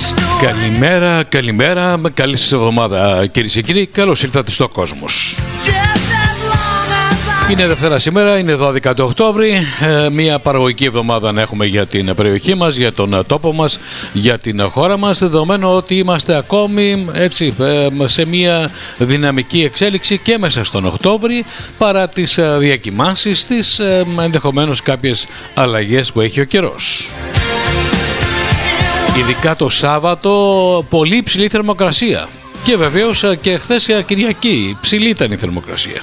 Καλημέρα, καλή σας εβδομάδα κυρίες και κύριοι, καλώς ήρθατε στο Κόσμος. Είναι Δευτέρα σήμερα, είναι 12 του Οκτώβρη, μια παραγωγική εβδομάδα να έχουμε για την περιοχή μας, για τον τόπο μας, για την χώρα μας, δεδομένου ότι είμαστε ακόμη έτσι, σε μια δυναμική εξέλιξη και μέσα στον Οκτώβρη, παρά τις διακυμάνσεις, τις ενδεχομένως κάποιες αλλαγές που έχει ο καιρός. Ειδικά το Σάββατο, πολύ ψηλή θερμοκρασία. Και βεβαίως και χθες Κυριακή, ψηλή ήταν η θερμοκρασία.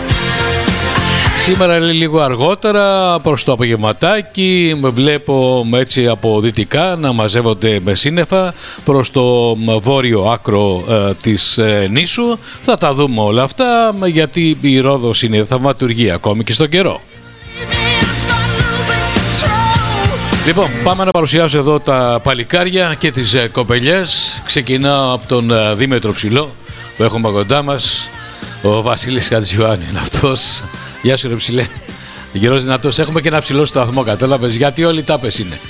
Σήμερα λίγο αργότερα, προς το απογευματάκι, βλέπω έτσι από δυτικά να μαζεύονται με σύννεφα προς το βόρειο άκρο της νήσου. Θα τα δούμε όλα αυτά, γιατί η Ρόδος είναι θαυματουργία ακόμη και στον καιρό. Λοιπόν, πάμε να παρουσιάσω εδώ τα παλικάρια και τις κοπελιές. Ξεκινάω από τον Δήμετρο Ψηλό που έχουμε κοντά μας. Ο Βασίλης Χατζιωάννη είναι αυτός. Γεια σου ρε ψηλέ. Γερός δυνατός. Έχουμε και ένα ψηλό στο σταθμό, κατάλαβες, γιατί όλοι τάπες είναι.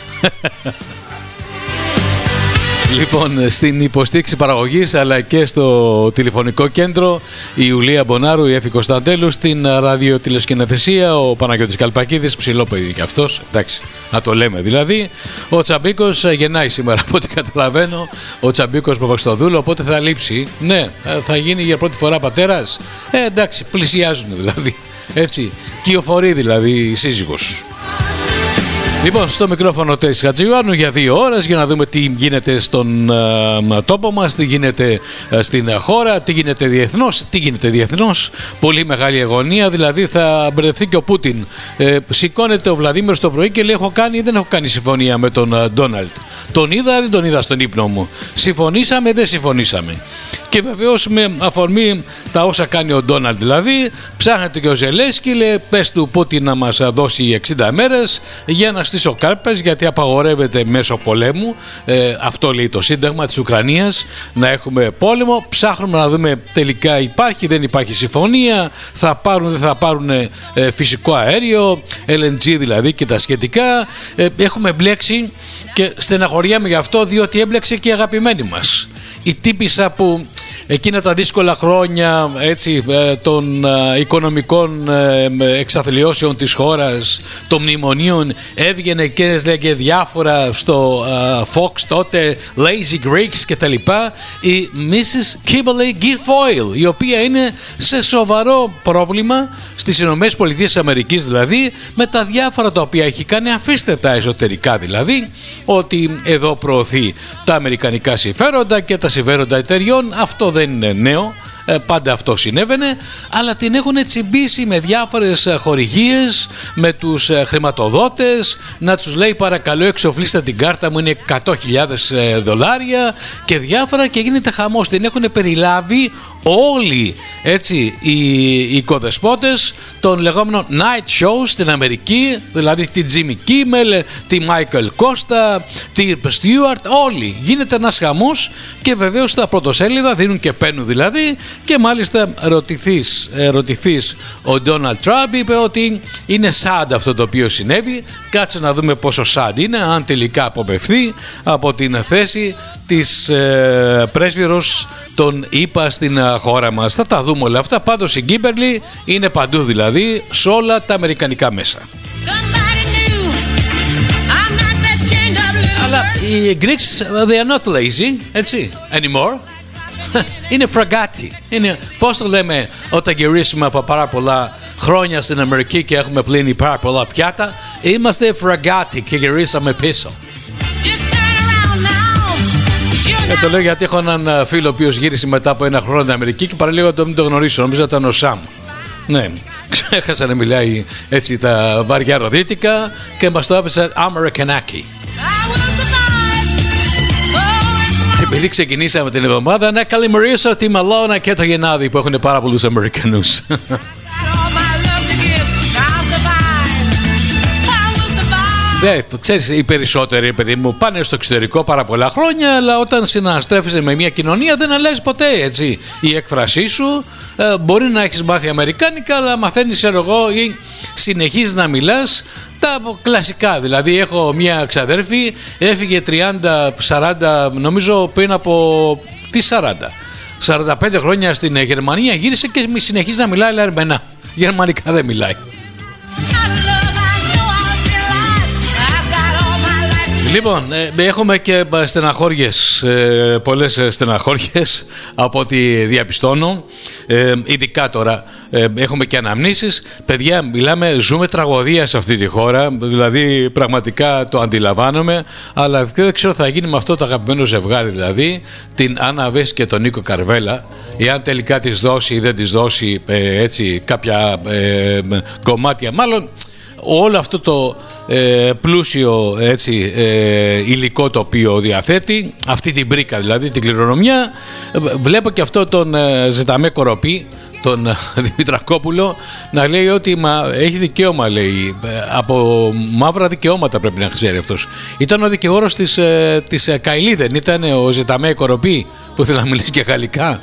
Λοιπόν, στην υποστήριξη παραγωγής αλλά και στο τηλεφωνικό κέντρο η Ιουλία Μπονάρου, η Έφη Κωνσταντέλου, στην ραδιοτηλεσκηνοθεσία ο Παναγιώτης Καλπακίδης, ψηλό παιδί και αυτός, εντάξει, να το λέμε δηλαδή. Ο Τσαμπίκος γεννάει σήμερα από ό,τι καταλαβαίνω, ο Τσαμπίκος Παπαξτοδούλου, οπότε θα λείψει. Ναι, θα γίνει για πρώτη φορά πατέρας. Εντάξει, πλησιάζουν δηλαδή, έτσι, κυοφορεί δηλαδή η σύζυγος. Λοιπόν, στο μικρόφωνο Τέσης Χατζιωάννου για 2 ώρες για να δούμε τι γίνεται στον τόπο μας, τι γίνεται στην χώρα, τι γίνεται διεθνώς. Πολύ μεγάλη αγωνία, δηλαδή θα μπερδευτεί και ο Πούτιν. Σηκώνεται ο Βλαδίμηρος το πρωί και λέει δεν έχω κάνει συμφωνία με τον Ντόναλντ. Τον είδα, δεν τον είδα στον ύπνο μου. Συμφωνήσαμε, δεν συμφωνήσαμε. Και βεβαίως με αφορμή τα όσα κάνει ο Ντόναλντ, δηλαδή ψάχνεται και ο Ζελένσκι, λέει πες του Πούτιν να μας δώσει 60 μέρες για να στήσω κάρπες, γιατί απαγορεύεται μέσω πολέμου, αυτό λέει το Σύνταγμα της Ουκρανίας, να έχουμε πόλεμο. Ψάχνουμε να δούμε τελικά υπάρχει, δεν υπάρχει συμφωνία, θα πάρουν, δεν θα πάρουν φυσικό αέριο, LNG δηλαδή και τα σχετικά. Έχουμε μπλέξει και στεναχωριέμαι γι' αυτό, διότι έμπλεξε και η αγαπημένη μας, η τύπισσα που εκείνα τα δύσκολα χρόνια έτσι, των οικονομικών εξαθλιώσεων της χώρας, των μνημονίων, έβγαινε και έλεγε διάφορα στο Fox τότε, Lazy Greeks και τα λοιπά, η Mrs. Kimberly Guilfoyle, η οποία είναι σε σοβαρό πρόβλημα στις Ηνωμένες Πολιτείες Αμερικής, δηλαδή με τα διάφορα τα οποία έχει κάνει, αφήστε τα εσωτερικά δηλαδή, ότι εδώ προωθεί τα αμερικανικά συμφέροντα και τα συμφέροντα εταιριών. Αυτό δεν είναι νέο, πάντα αυτό συνέβαινε, αλλά την έχουν τσιμπήσει με διάφορες χορηγίες, με τους χρηματοδότες, να τους λέει παρακαλώ εξοφλήστε την κάρτα μου, είναι $100,000 και διάφορα, και γίνεται χαμός. Την έχουν περιλάβει όλοι έτσι οι οικοδεσπότες των λεγόμενων night shows στην Αμερική, δηλαδή τη Jimmy Kimmel, τη Michael Costa, τη Stewart, όλοι. Γίνεται ένας χαμός και βεβαίως στα πρωτοσέλιδα δίνουν και παίρνουν δηλαδή. Και μάλιστα ρωτηθείς ο Ντόναλντ Τραμπ είπε ότι είναι sad αυτό το οποίο συνέβη. Κάτσε να δούμε πόσο sad είναι, αν τελικά αποπευθεί από την θέση της πρέσβυρος των ΗΠΑ στην χώρα μας. Θα τα δούμε όλα αυτά. Πάντως η Γκίμπερλι είναι παντού, δηλαδή σε όλα τα αμερικανικά μέσα. Αλλά οι Greeks, they are not lazy, έτσι, anymore. Είναι φραγκάτι. Είναι, πώς το λέμε όταν γυρίσουμε από πάρα πολλά χρόνια στην Αμερική και έχουμε πλύνει πάρα πολλά πιάτα, είμαστε φραγκάτι και γυρίσαμε πίσω. Το λέω γιατί έχω έναν φίλο ο οποίος γύρισε μετά από 1 χρόνο στην Αμερική και παραλίγο το μην το γνωρίσω, νομίζω ήταν ο Σαμ. Ναι, ξέχασα να μιλάει έτσι τα βαριά ροδίτικα και μας το έπαιζε Αμερικανάκι. Επειδή ξεκινήσαμε την εβδομάδα, να καλημερίσω τη Μαλώνα και το Γεννάδη που έχουν πάρα πολλούς Αμερικανούς. Ναι, ξέρεις, οι περισσότεροι, παιδί μου, πάνε στο εξωτερικό πάρα πολλά χρόνια, αλλά όταν συναστρέφεσαι με μια κοινωνία δεν αλλάζει ποτέ, έτσι. Η έκφρασή σου μπορεί να έχεις μάθει αμερικάνικα, αλλά μαθαίνεις, ξέρω εγώ, ή συνεχίζεις να μιλάς τα κλασικά. Δηλαδή έχω μια ξαδέρφη, έφυγε 30-40, νομίζω πριν από τι 45 χρόνια στην Γερμανία, γύρισε και συνεχίζει να μιλάει λερμενά. Γερμανικά δεν μιλάει. Λοιπόν, έχουμε και στεναχώριες, πολλές στεναχώριες από ό,τι διαπιστώνω, ειδικά τώρα έχουμε και αναμνήσεις. Παιδιά, ζούμε τραγωδία σε αυτή τη χώρα, δηλαδή πραγματικά το αντιλαμβάνομαι, αλλά δεν ξέρω θα γίνει με αυτό το αγαπημένο ζευγάρι, δηλαδή την Άννα Βέση και τον Νίκο Καρβέλα, εάν τελικά της δώσει ή δεν της δώσει έτσι κάποια κομμάτια, μάλλον όλο αυτό το πλούσιο έτσι, υλικό το οποίο διαθέτει, αυτή την μπρίκα δηλαδή, την κληρονομιά. Βλέπω και αυτό τον Ζεταμέ Κοροπή, τον Δημητρακόπουλο, να λέει ότι έχει δικαίωμα, λέει, από μαύρα δικαιώματα πρέπει να ξέρει αυτός. Ήταν ο δικηγόρος της Καηλή, δεν ήταν ο Ζεταμέ Κοροπή, που ήθελε να μιλήσει και γαλλικά.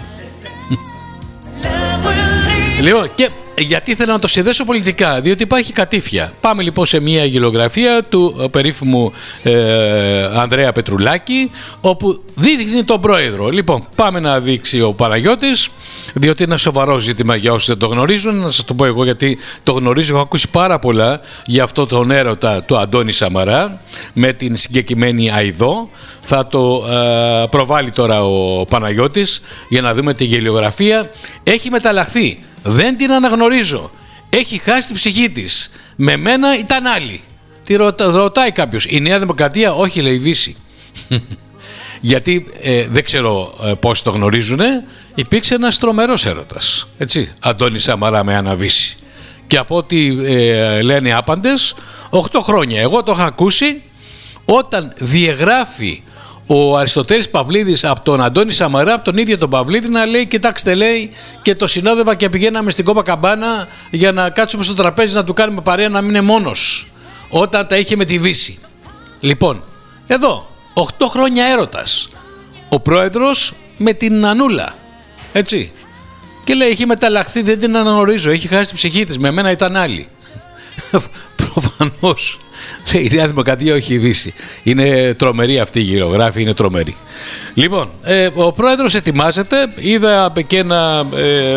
Λοιπόν, και γιατί θέλω να το συνδέσω πολιτικά, διότι υπάρχει κατήφια. Πάμε λοιπόν σε μια γελιογραφία του περίφημου Ανδρέα Πετρουλάκη, όπου δείχνει τον πρόεδρο. Λοιπόν, πάμε να δείξει ο Παναγιώτης, διότι είναι ένα σοβαρό ζήτημα για όσοι δεν το γνωρίζουν. Να σας το πω εγώ, γιατί το γνωρίζω, έχω ακούσει πάρα πολλά για αυτό τον έρωτα του Αντώνη Σαμαρά με την συγκεκριμένη Αηδό. Θα το προβάλλει τώρα ο Παναγιώτης για να δούμε τη γελιογραφία. Έχει μεταλλαχθεί. Δεν την αναγνωρίζω. Έχει χάσει την ψυχή της. Με μένα ήταν άλλη. Τι ρωτάει κάποιος. Η Νέα Δημοκρατία? Όχι, λέει, Βύση. Γιατί δεν ξέρω πώς το γνωρίζουν. Υπήρξε ένας τρομερός έρωτας. Έτσι. Αντώνη Σαμαρά με Άννα Βύση. Και από ό,τι λένε άπαντες, 8 χρόνια. Εγώ το είχα ακούσει όταν διαγράφει ο Αριστοτέλης Παυλίδης από τον Αντώνη Σαμαρά, από τον ίδιο τον Παυλίδη, να λέει: κοιτάξτε, λέει, και το συνόδευα και πηγαίναμε στην Κόπα Καμπάνα για να κάτσουμε στο τραπέζι να του κάνουμε παρέα, να μην είναι μόνος, όταν τα είχε με τη Βύση. Λοιπόν, εδώ 8 χρόνια έρωτας. Ο πρόεδρος με την Ανούλα. Έτσι. Και λέει: έχει μεταλλαχθεί, δεν την αναγνωρίζω. Έχει χάσει την ψυχή της. Με μένα ήταν άλλη. Προφανώς η Νέα Δημοκρατία, όχι η Βύση. Είναι τρομερή αυτή η γυρογράφη, είναι τρομερή. Λοιπόν, ο πρόεδρος ετοιμάζεται. Είδα και ένα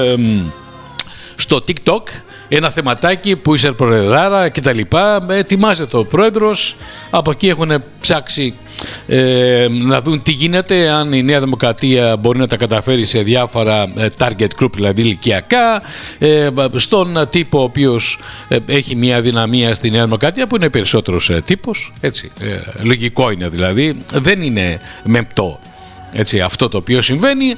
στο TikTok ένα θεματάκι που είσαι προεδράρα και τα λοιπά. Ετοιμάζεται ο πρόεδρος. Από εκεί έχουν ψάξει να δουν τι γίνεται, αν η Νέα Δημοκρατία μπορεί να τα καταφέρει σε διάφορα target group, δηλαδή ηλικιακά, στον τύπο ο οποίος έχει μια δυναμία στη Νέα Δημοκρατία, που είναι περισσότερος τύπος, έτσι, λογικό είναι δηλαδή, δεν είναι μεμπτό. Έτσι, αυτό το οποίο συμβαίνει.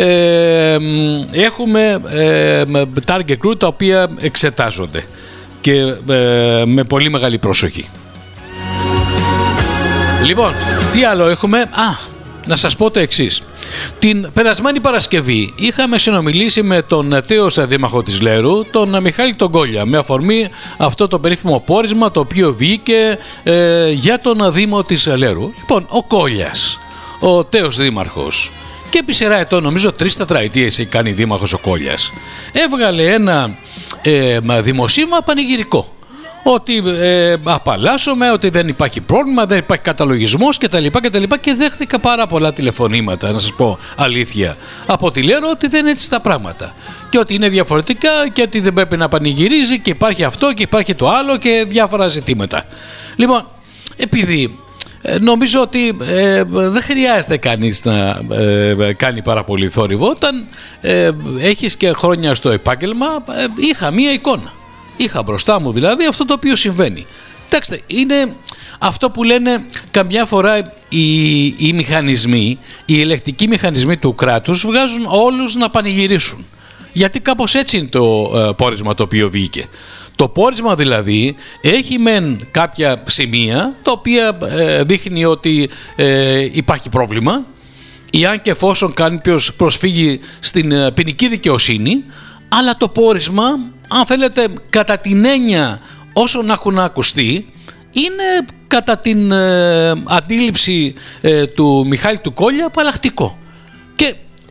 Έχουμε target group τα οποία εξετάζονται και με πολύ μεγάλη προσοχή. Λοιπόν, τι άλλο έχουμε? Να σας πω το εξής. Την περασμένη Παρασκευή είχαμε συνομιλήσει με τον τέος δήμαρχο της Λέρου, τον Μιχάλη τον Κόλια, με αφορμή αυτό το περίφημο πόρισμα το οποίο βγήκε για τον Δήμο της Λέρου. Λοιπόν, ο Κόλιας, ο τέος δήμαρχος, και επί σειρά ετών, νομίζω 3 τετραετίες έχει κάνει δήμαρχος ο Κόλιας, έβγαλε ένα δημοσίευμα πανηγυρικό. Ότι απαλλάσσομαι, ότι δεν υπάρχει πρόβλημα, δεν υπάρχει καταλογισμός κτλ. Και δέχθηκα πάρα πολλά τηλεφωνήματα, να σας πω αλήθεια, από τη Λέρο, ότι δεν είναι έτσι τα πράγματα. Και ότι είναι διαφορετικά και ότι δεν πρέπει να πανηγυρίζει και υπάρχει αυτό και υπάρχει το άλλο και διάφορα ζητήματα. Λοιπόν, επειδή νομίζω ότι δεν χρειάζεται κανείς να κάνει πάρα πολύ θόρυβο, όταν έχεις και χρόνια στο επάγγελμα, είχα μία εικόνα. Είχα μπροστά μου δηλαδή αυτό το οποίο συμβαίνει. Κοιτάξτε, είναι αυτό που λένε καμιά φορά οι μηχανισμοί, οι ελεκτικοί μηχανισμοί του κράτους βγάζουν όλους να πανηγυρίσουν. Γιατί κάπως έτσι είναι το πόρισμα το οποίο βγήκε. Το πόρισμα δηλαδή έχει μεν κάποια σημεία τα οποία δείχνει ότι υπάρχει πρόβλημα, ή αν και εφόσον κάποιος προσφύγει στην ποινική δικαιοσύνη, αλλά το πόρισμα, αν θέλετε, κατά την έννοια όσων έχουν ακουστεί, είναι κατά την αντίληψη του Μιχάλη του Κόλια απαλλακτικό. Και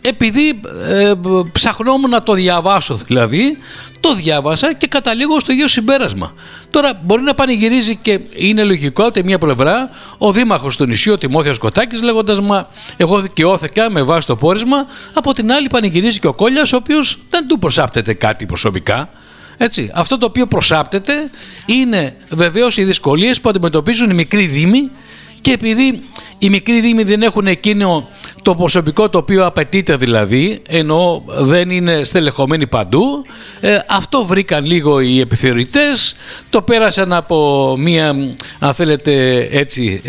επειδή ψαχνόμουν να το διαβάσω δηλαδή, το διάβασα και καταλήγω στο ίδιο συμπέρασμα. Τώρα μπορεί να πανηγυρίζει και είναι λογικό από τη μία πλευρά ο δήμαρχος του νησιού, ο Τιμόθεος Κοτάκης, λέγοντας «Μα εγώ δικαιώθηκα με βάση το πόρισμα», από την άλλη πανηγυρίζει και ο Κόλλιας, ο οποίος δεν του προσάπτεται κάτι προσωπικά. Έτσι, αυτό το οποίο προσάπτεται είναι βεβαίως οι δυσκολίες που αντιμετωπίζουν οι μικροί δήμοι, και επειδή οι μικροί δήμοι δεν έχουν εκείνο το προσωπικό το οποίο απαιτείται δηλαδή, ενώ δεν είναι στελεχωμένοι παντού, αυτό βρήκαν λίγο οι επιθεωρητές, το πέρασαν από μία, αν θέλετε έτσι,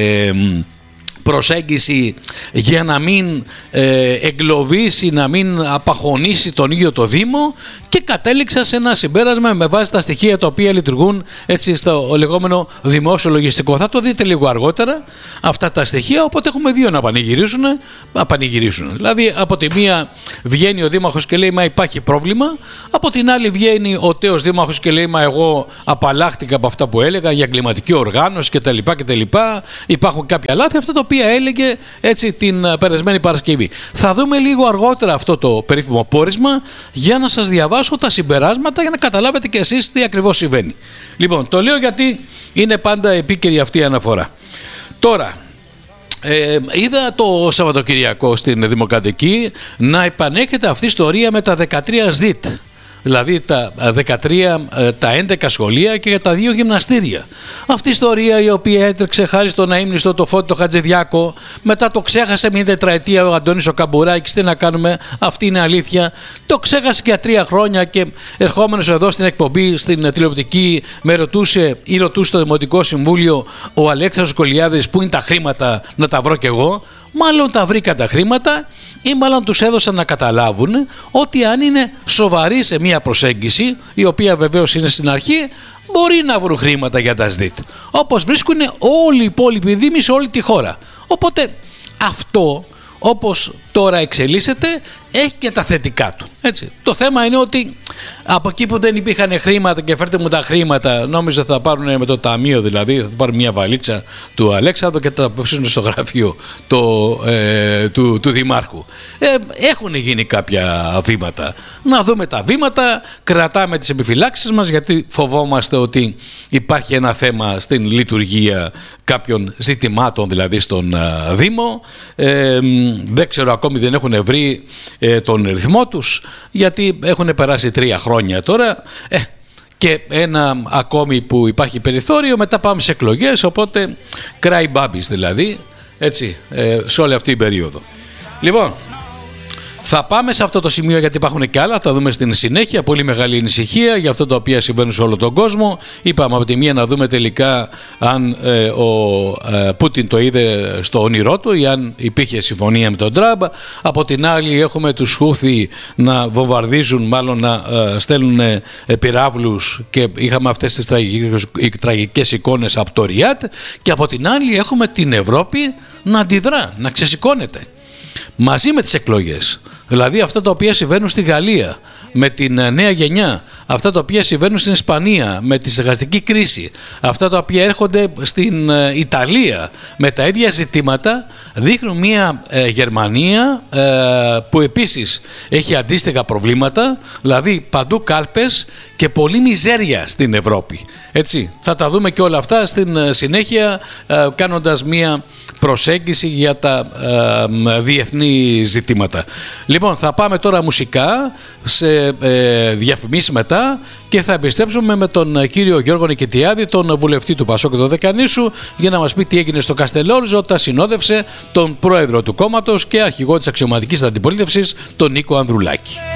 προσέγγιση για να μην εγκλωβίσει, να μην απαχωνίσει τον ίδιο το Δήμο, και κατέληξα σε ένα συμπέρασμα με βάση τα στοιχεία τα οποία λειτουργούν έτσι στο λεγόμενο δημόσιο λογιστικό. Θα το δείτε λίγο αργότερα αυτά τα στοιχεία, οπότε έχουμε δύο να πανηγυρίσουν. Δηλαδή από τη μία βγαίνει ο Δήμαρχος και λέει «Μα υπάρχει πρόβλημα», από την άλλη βγαίνει ο τέος Δήμαρχος και λέει «Μα εγώ απαλλάχτηκα από αυτά που έλεγα για εγκληματική οργάνωση κτλ. Υπάρχουν κάποια λάθη», αυτά τα οποία έλεγε έτσι την περασμένη Παρασκευή. Θα δούμε λίγο αργότερα αυτό το περίφημο πόρισμα για να σας διαβάσω τα συμπεράσματα, για να καταλάβετε και εσείς τι ακριβώς συμβαίνει. Λοιπόν, το λέω γιατί είναι πάντα επίκαιρη αυτή η αναφορά. Τώρα, είδα το Σαββατοκυριακό στην Δημοκρατική να επανέρχεται αυτή η ιστορία με τα 13 ΣΔΙΤ. Δηλαδή τα 11 σχολεία και για τα 2 γυμναστήρια. Αυτή η ιστορία η οποία έτρεξε χάρη στον αείμνηστο το Φώτη το Χατζηδιάκο, μετά το ξέχασε μια τετραετία ο Αντώνης ο Καμπουράκης, τι να κάνουμε, αυτή είναι αλήθεια. Το ξέχασε για 3 χρόνια και ερχόμενος εδώ στην εκπομπή, στην τηλεοπτική, με ρωτούσε το Δημοτικό Συμβούλιο ο Αλέξανδρος Κολιάδης πού είναι τα χρήματα να τα βρω κι εγώ. Μάλλον τα βρήκαν τα χρήματα ή μάλλον τους έδωσαν να καταλάβουν ότι αν είναι σοβαροί σε μια προσέγγιση, η οποία βεβαίως είναι στην αρχή, μπορεί να βρουν χρήματα για τα ΣΔΙΤ. Όπως βρίσκουν όλοι οι υπόλοιποι δήμοι σε όλη τη χώρα. Οπότε αυτό, όπως τώρα εξελίσσεται, έχει και τα θετικά του. Έτσι. Το θέμα είναι ότι από εκεί που δεν υπήρχαν χρήματα και φέρτε μου τα χρήματα, νόμιζα θα πάρουν με το ταμείο, δηλαδή θα πάρουν μια βαλίτσα του Αλέξανδρου και θα τα αφήσουν στο γραφείο του Δημάρχου. Έχουν γίνει κάποια βήματα. Να δούμε τα βήματα, κρατάμε τις επιφυλάξεις μας, γιατί φοβόμαστε ότι υπάρχει ένα θέμα στην λειτουργία κάποιων ζητημάτων, δηλαδή στον Δήμο. Δεν ξέρω, ακόμη δεν έχουν βρει τον ρυθμό τους, γιατί έχουν περάσει 3 χρόνια τώρα και ένα ακόμη που υπάρχει περιθώριο, μετά πάμε σε εκλογές, οπότε cry babies δηλαδή, έτσι, σε όλη αυτή την περίοδο. Λοιπόν, θα πάμε σε αυτό το σημείο γιατί υπάρχουν και άλλα, θα δούμε στην συνέχεια. Πολύ μεγάλη ανησυχία για αυτό το οποίο συμβαίνουν σε όλο τον κόσμο. Είπαμε από τη μία να δούμε τελικά αν ο Πούτιν το είδε στο όνειρό του ή αν υπήρχε συμφωνία με τον Τραμπ. Από την άλλη έχουμε τους Χούθι να βομβαρδίζουν, μάλλον να στέλνουν πυράβλους, και είχαμε αυτές τις τραγικές εικόνες από το Ριάτ. Και από την άλλη έχουμε την Ευρώπη να αντιδρά, να ξεσηκώνεται μαζί με τις εκλογές. Δηλαδή αυτά τα οποία συμβαίνουν στη Γαλλία με την νέα γενιά, αυτά τα οποία συμβαίνουν στην Ισπανία με τη στεγαστική κρίση, αυτά τα οποία έρχονται στην Ιταλία με τα ίδια ζητήματα, δείχνουν μια Γερμανία που επίσης έχει αντίστοιχα προβλήματα, δηλαδή παντού κάλπες και πολλή μιζέρια στην Ευρώπη. Έτσι, θα τα δούμε και όλα αυτά στην συνέχεια, κάνοντας μια προσέγγιση για τα διεθνή ζητήματα. Λοιπόν, θα πάμε τώρα μουσικά σε διαφημίσεις μετά και θα επιστρέψουμε με τον κύριο Γιώργο Νικητιάδη, τον βουλευτή του Πασόκ Δωδεκανήσου, για να μας πει τι έγινε στο Καστελόριζο όταν συνόδευσε τον πρόεδρο του κόμματος και αρχηγό της αξιωματικής αντιπολίτευσης, τον Νίκο Ανδρουλάκη.